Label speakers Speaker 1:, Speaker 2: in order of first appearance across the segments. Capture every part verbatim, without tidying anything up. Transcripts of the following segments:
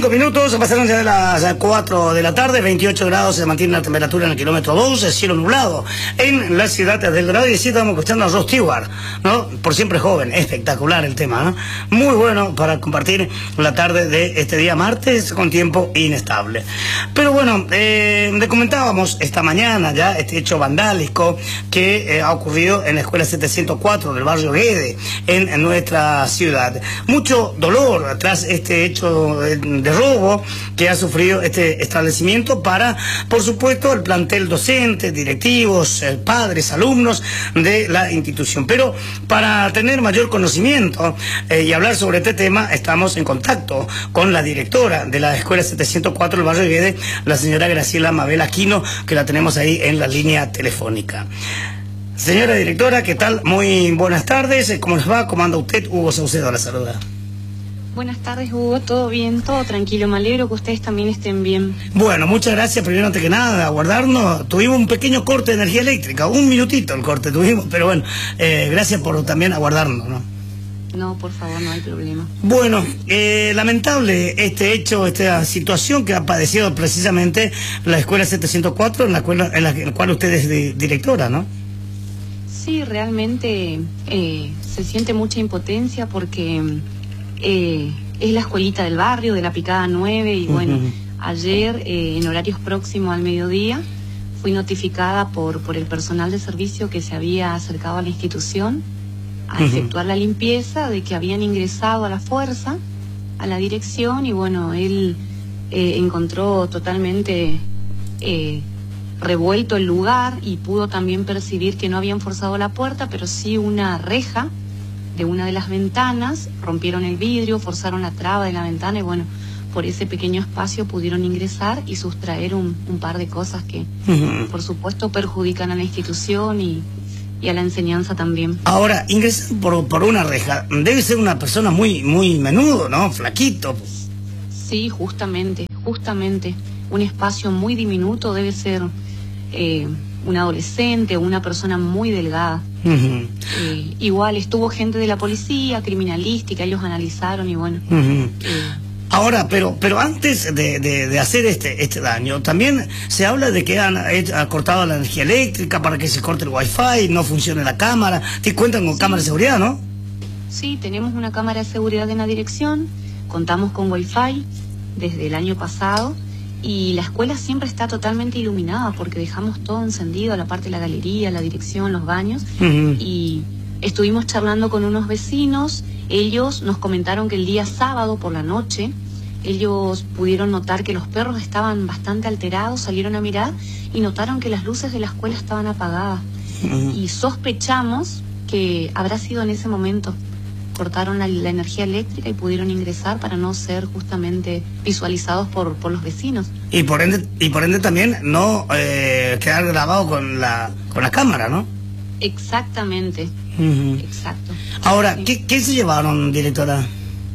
Speaker 1: Cinco minutos, pasaron ya de las cuatro de la tarde, veintiocho grados, se mantiene la temperatura en el kilómetro dos, el cielo nublado en la ciudad del Dorado, y sí estamos escuchando a Rod Stewart, ¿no? Por siempre joven, espectacular el tema, ¿no? Muy bueno para compartir la tarde de este día martes con tiempo inestable. Pero bueno, eh, le comentábamos esta mañana ya este hecho vandálico que eh, ha ocurrido en la escuela setecientos cuatro del barrio Guede, en, en nuestra ciudad. Mucho dolor tras este hecho de, de robo que ha sufrido este establecimiento para, por supuesto, el plantel docente, directivos, eh, padres, alumnos de la institución. Pero para tener mayor conocimiento eh, y hablar sobre este tema, estamos en contacto con la directora de la escuela setecientos cuatro del barrio Guede, la señora Graciela Mabel Aquino, que la tenemos ahí en la línea telefónica. Señora directora, ¿qué tal? Muy buenas tardes. ¿Cómo les va? ¿Cómo anda usted? Hugo Saucedo la saluda.
Speaker 2: Buenas tardes, Hugo. Todo bien, todo tranquilo. Me alegro que ustedes también estén bien.
Speaker 1: Bueno, muchas gracias. Primero, antes que nada, aguardarnos. Tuvimos un pequeño corte de energía eléctrica. Un minutito el corte tuvimos, pero bueno, eh, gracias por también aguardarnos, ¿no?
Speaker 2: No, por favor, no hay problema.
Speaker 1: Bueno, eh, lamentable este hecho, esta situación que ha padecido precisamente la escuela setecientos cuatro, en la, escuela, en la, en la cual usted es de, directora, ¿no?
Speaker 2: Sí, realmente eh, se siente mucha impotencia porque eh, es la escuelita del barrio, de la Picada nueve, y bueno, uh-huh. ayer eh, en horarios próximos al mediodía fui notificada por, por el personal de servicio que se había acercado a la institución a uh-huh. efectuar la limpieza, de que habían ingresado a la fuerza a la dirección, y bueno, él eh, encontró totalmente eh, revuelto el lugar y pudo también percibir que no habían forzado la puerta, pero sí una reja de una de las ventanas, rompieron el vidrio, forzaron la traba de la ventana, y bueno, por ese pequeño espacio pudieron ingresar y sustraer un, un par de cosas que uh-huh. por supuesto perjudican a la institución y y a la enseñanza también. Ahora, ingresar por, por una reja, debe ser una persona muy muy menudo, ¿no? Flaquito. Sí, justamente, justamente. Un espacio muy diminuto, debe ser eh, un adolescente o una persona muy delgada. Uh-huh. eh, igual estuvo gente de la policía, criminalística, ellos analizaron y bueno... Uh-huh. eh, Ahora, pero pero antes de, de, de hacer este este daño, también se habla de que han, han cortado la energía eléctrica para que se corte el wifi, no funcione la cámara. ¿Te cuentan con sí. cámara de seguridad, no? Sí, tenemos una cámara de seguridad en la dirección, contamos con wifi desde el año pasado, y la escuela siempre está totalmente iluminada porque dejamos todo encendido, la parte de la galería, la dirección, los baños, uh-huh. y estuvimos charlando con unos vecinos. Ellos nos comentaron que el día sábado por la noche ellos pudieron notar que los perros estaban bastante alterados, salieron a mirar y notaron que las luces de la escuela estaban apagadas. Uh-huh. Y sospechamos que habrá sido en ese momento. Cortaron la, la energía eléctrica y pudieron ingresar para no ser justamente visualizados por, por los vecinos. Y por ende, y por ende también no eh, quedar grabado con la, con la cámara, ¿no? Exactamente. Uh-huh. Exacto. Ahora, sí. ¿qué, ¿qué se llevaron, directora?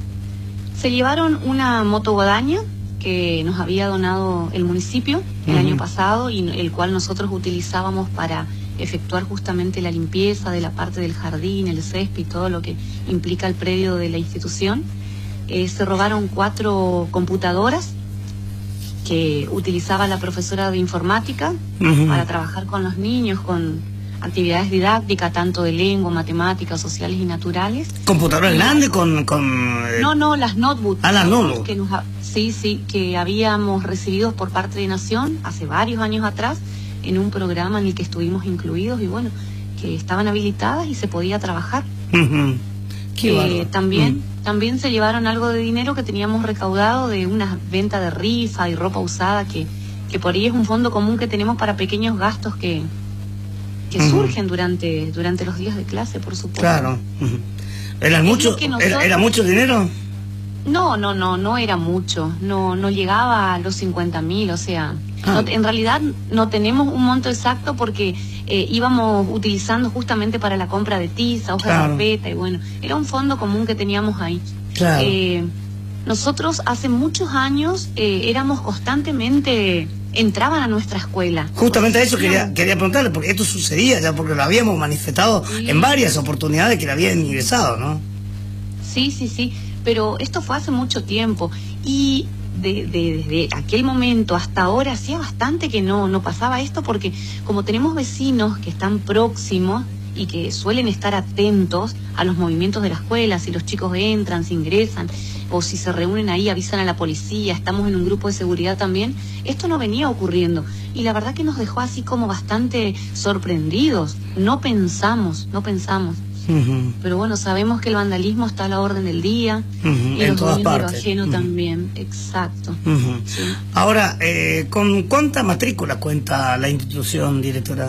Speaker 2: Se llevaron una motoguadaña que nos había donado el municipio el uh-huh. año pasado, y el cual nosotros utilizábamos para efectuar justamente la limpieza de la parte del jardín, el césped y todo lo que implica el predio de la institución. Eh, se robaron cuatro computadoras que utilizaba la profesora de informática uh-huh. para trabajar con los niños, con actividades didácticas, tanto de lengua, matemáticas, sociales y naturales. ¿Computadoras grandes con...? con eh... No, no, las notebooks. Ah, las notebooks. Que nos, sí, sí, que habíamos recibido por parte de Nación hace varios años atrás, en un programa en el que estuvimos incluidos, y bueno, que estaban habilitadas y se podía trabajar. Uh-huh. Qué eh, también, uh-huh. también se llevaron algo de dinero que teníamos recaudado de una venta de rifa y ropa usada, que, que por ahí es un fondo común que tenemos para pequeños gastos que... que uh-huh. surgen durante durante los días de clase, por supuesto. Claro. Uh-huh. ¿Era mucho, nosotros... ¿era, ¿Era mucho dinero? No, no, no, no era mucho. No no llegaba a los cincuenta mil, o sea... Ah. No, en realidad no tenemos un monto exacto porque eh, íbamos utilizando justamente para la compra de tiza, hojas claro. de carpeta, y bueno, era un fondo común que teníamos ahí. Claro. Eh, nosotros hace muchos años eh, éramos constantemente... entraban a nuestra escuela. Justamente a eso quería, quería preguntarle, porque esto sucedía ya, porque lo habíamos manifestado sí. en varias oportunidades que le habían ingresado, ¿no? Sí, sí, sí, pero esto fue hace mucho tiempo, y de, de, desde aquel momento hasta ahora hacía bastante que no, no pasaba esto, porque como tenemos vecinos que están próximos y que suelen estar atentos a los movimientos de la escuela, si los chicos entran, si ingresan, o si se reúnen ahí, avisan a la policía, estamos en un grupo de seguridad también, esto no venía ocurriendo. Y la verdad que nos dejó así como bastante sorprendidos. No pensamos, no pensamos. Uh-huh. Pero bueno, sabemos que el vandalismo está a la orden del día.
Speaker 1: Uh-huh.
Speaker 2: Y
Speaker 1: en
Speaker 2: los
Speaker 1: todas
Speaker 2: de
Speaker 1: partes.
Speaker 2: lo ajeno
Speaker 1: uh-huh.
Speaker 2: también, exacto.
Speaker 1: Uh-huh.
Speaker 2: Sí.
Speaker 1: Ahora, eh, ¿con cuánta matrícula cuenta la institución, directora?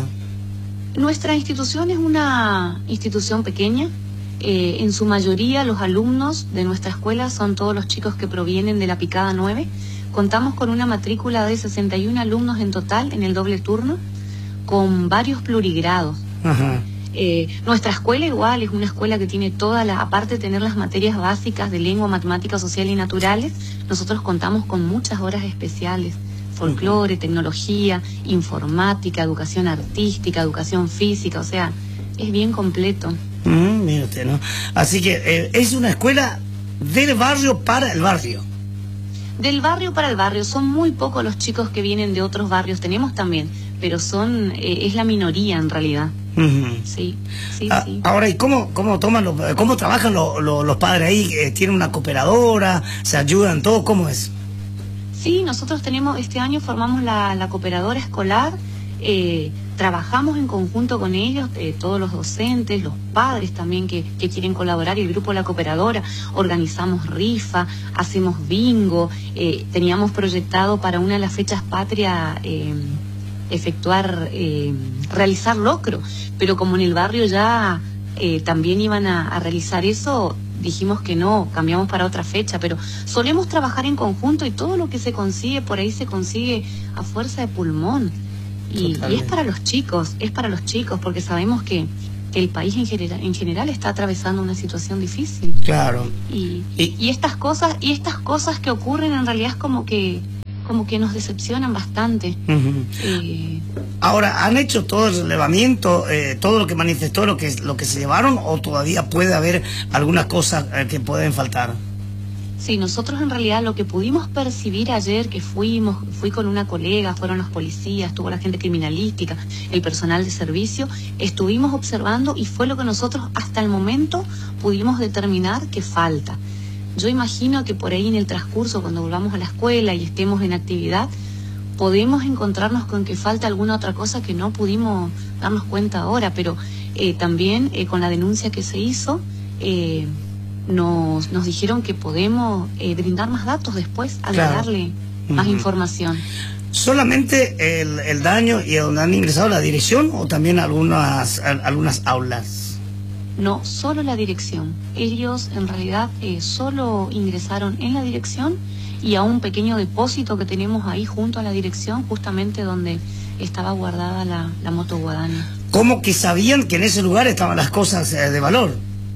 Speaker 2: Nuestra institución es una institución pequeña. Eh, en su mayoría los alumnos de nuestra escuela son todos los chicos que provienen de la Picada nueve. Contamos con una matrícula de sesenta y uno alumnos en total en el doble turno, con varios plurigrados.
Speaker 1: Ajá.
Speaker 2: Eh, nuestra escuela igual es una escuela que tiene toda la, aparte de tener las materias básicas de lengua, matemática, social y naturales, nosotros contamos con muchas horas especiales. Folclore, tecnología, informática, educación artística, educación física, o sea, es bien completo.
Speaker 1: Mm, mire usted, ¿no? Así que eh, es una escuela del barrio para el barrio.
Speaker 2: Del barrio para el barrio, son muy pocos los chicos que vienen de otros barrios, tenemos también, pero son eh, es la minoría en realidad. Uh-huh. Sí, sí,
Speaker 1: ah,
Speaker 2: sí.
Speaker 1: Ahora, ¿y cómo, cómo toman los, cómo trabajan los, los, los padres ahí? ¿Tienen una cooperadora? ¿Se ayudan todo? ¿Cómo es?
Speaker 2: Sí, nosotros tenemos, este año formamos la, la cooperadora escolar, eh, trabajamos en conjunto con ellos, eh, todos los docentes, los padres también que, que quieren colaborar, y el grupo La Cooperadora, organizamos rifa, hacemos bingo, eh, teníamos proyectado para una de las fechas patria eh, efectuar, eh, realizar locro, pero como en el barrio ya eh, también iban a, a realizar eso, dijimos que no, cambiamos para otra fecha, pero solemos trabajar en conjunto y todo lo que se consigue por ahí se consigue a fuerza de pulmón. Y, y es para los chicos, es para los chicos, porque sabemos que, que el país en general, en general está atravesando una situación difícil.
Speaker 1: Claro.
Speaker 2: Y,
Speaker 1: y,
Speaker 2: y estas cosas, y estas cosas que ocurren en realidad es como que, como que nos decepcionan bastante.
Speaker 1: Uh-huh.
Speaker 2: eh,
Speaker 1: Ahora, ¿han hecho todo el relevamiento, eh, todo lo que manifestó, lo que, lo que se llevaron, o todavía puede haber algunas cosas eh, que pueden faltar?
Speaker 2: Sí, nosotros en realidad lo que pudimos percibir ayer, que fuimos, fui con una colega, fueron los policías, estuvo la gente criminalística, el personal de servicio, estuvimos observando y fue lo que nosotros hasta el momento pudimos determinar que falta. Yo imagino que por ahí en el transcurso, cuando volvamos a la escuela y estemos en actividad, podemos encontrarnos con que falta alguna otra cosa que no pudimos darnos cuenta ahora, pero eh, también eh, con la denuncia que se hizo, eh, Nos, nos dijeron que podemos eh, brindar más datos después, agregarle claro. más uh-huh. información.
Speaker 1: ¿Solamente el, el daño y donde han ingresado la dirección o también algunas, algunas aulas?
Speaker 2: No, solo la dirección. Ellos en realidad eh, solo ingresaron en la dirección y a un pequeño depósito que tenemos ahí junto a la dirección, justamente donde estaba guardada la, la moto guadaña.
Speaker 1: ¿Cómo que sabían que en ese lugar estaban las cosas eh, de valor?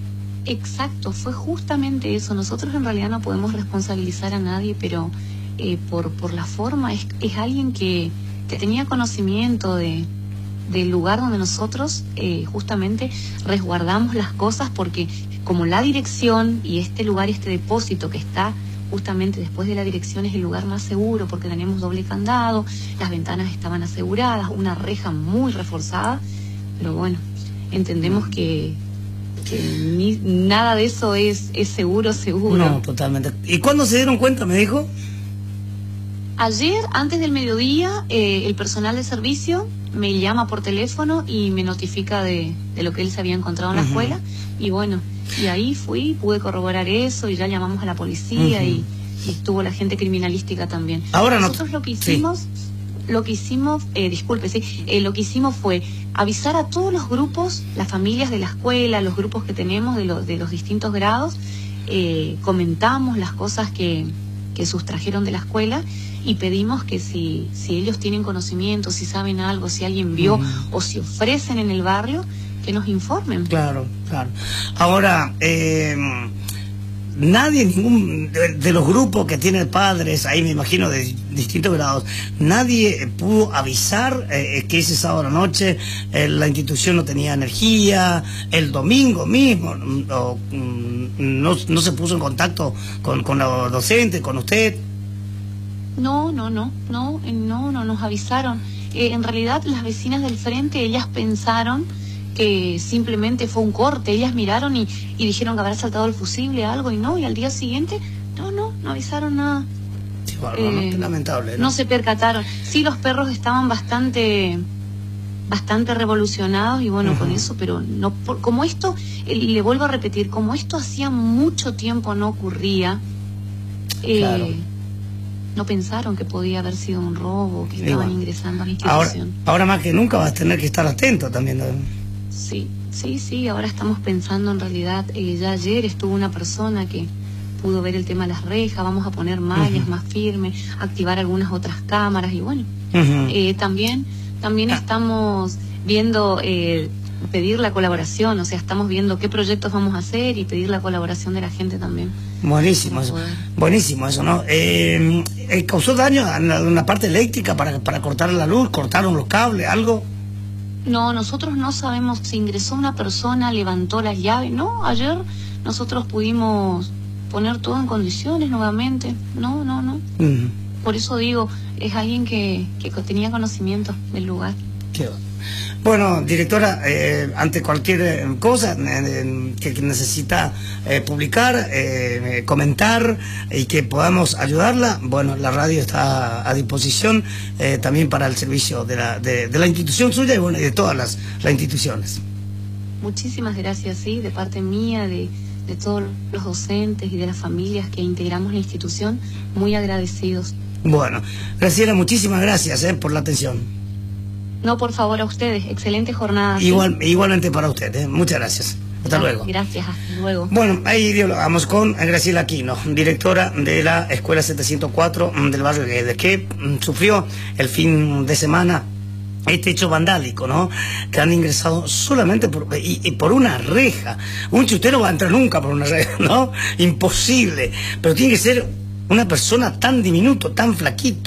Speaker 2: Exacto, fue justamente eso. Nosotros en realidad no podemos responsabilizar a nadie, pero eh, por, por la forma es, es alguien que, que tenía conocimiento de, del lugar donde nosotros eh, justamente resguardamos las cosas, porque como la dirección y este lugar, este depósito que está justamente después de la dirección es el lugar más seguro, porque tenemos doble candado, las ventanas estaban aseguradas, una reja muy reforzada, pero bueno, entendemos que que ni, nada de eso es, es seguro, seguro.
Speaker 1: No, totalmente. ¿Y cuándo se dieron cuenta, me dijo?
Speaker 2: Ayer, antes del mediodía, eh, el personal de servicio me llama por teléfono y me notifica de, de lo que él se había encontrado en la uh-huh. escuela. Y bueno, y ahí fui, pude corroborar eso y ya llamamos a la policía uh-huh. y, y estuvo la gente criminalística también.
Speaker 1: Ahora
Speaker 2: Nosotros
Speaker 1: no...
Speaker 2: lo que hicimos... Sí. Lo que hicimos, eh, disculpe, sí, eh, lo que hicimos fue avisar a todos los grupos, las familias de la escuela, los grupos que tenemos de, lo, de los distintos grados, eh, comentamos las cosas que, que sustrajeron de la escuela y pedimos que si, si ellos tienen conocimiento, si saben algo, si alguien vio mm. o si ofrecen en el barrio, que nos informen.
Speaker 1: Claro, claro. Ahora, eh... nadie, ningún de, de los grupos que tienen padres, ahí me imagino de distintos grados, nadie pudo avisar eh, que ese sábado a la noche eh, la institución no tenía energía, el domingo mismo, o, no, no se puso en contacto con, con los docentes, con usted.
Speaker 2: No, no, no, no, eh, no, no nos avisaron. Eh, en realidad las vecinas del frente, ellas pensaron que simplemente fue un corte, ellas miraron y, y dijeron que habrá saltado el fusible, algo, y no, y al día siguiente, no, no, no avisaron nada.
Speaker 1: Sí, bueno, eh, ¿no? Lamentable, ¿no?
Speaker 2: No se percataron. Sí, los perros estaban bastante bastante revolucionados y bueno, uh-huh. con eso, pero no por, como esto, eh, le vuelvo a repetir, como esto hacía mucho tiempo no ocurría, eh, claro. no pensaron que podía haber sido un robo, que estaban bueno. ingresando a la institución.
Speaker 1: Ahora, ahora más que nunca vas a tener que estar atento también, ¿no?
Speaker 2: Sí, sí, sí, ahora estamos pensando en realidad, eh, ya ayer estuvo una persona que pudo ver el tema de las rejas, vamos a poner mallas uh-huh. más firmes, activar algunas otras cámaras y bueno, uh-huh. eh, también, también ah. estamos viendo eh, pedir la colaboración, o sea, estamos viendo qué proyectos vamos a hacer y pedir la colaboración de la gente también.
Speaker 1: Buenísimo eso, buenísimo eso, ¿no? Eh, ¿Causó daño en la, en la parte eléctrica para, para cortar la luz? ¿Cortaron los cables, algo?
Speaker 2: No, nosotros no sabemos si ingresó una persona, levantó las llaves, no, ayer nosotros pudimos poner todo en condiciones nuevamente, no, no, no. Uh-huh. Por eso digo, es alguien que, que tenía conocimiento del lugar.
Speaker 1: Qué bueno, directora, eh, ante cualquier cosa eh, que necesita eh, publicar, eh, comentar y que podamos ayudarla, bueno, la radio está a disposición eh, también para el servicio de la, de, de la institución suya y bueno, y de todas las, las instituciones.
Speaker 2: Muchísimas gracias, sí, de parte mía, de, de todos los docentes y de las familias que integramos la institución, muy agradecidos.
Speaker 1: Bueno, Graciela, muchísimas gracias eh, por la atención.
Speaker 2: No, por favor, a ustedes. Excelente jornada.
Speaker 1: Igual, ¿sí? Igualmente para ustedes. Muchas gracias. Hasta no, luego.
Speaker 2: Gracias, hasta luego.
Speaker 1: Bueno, ahí dialogamos con Graciela Aquino, directora de la Escuela setecientos cuatro del barrio Guedes, que sufrió el fin de semana este hecho vandálico, ¿no? Que han ingresado solamente por, y, y por una reja. Un chutero va a entrar nunca por una reja, ¿no? Imposible. Pero tiene que ser una persona tan diminuto, tan flaquito.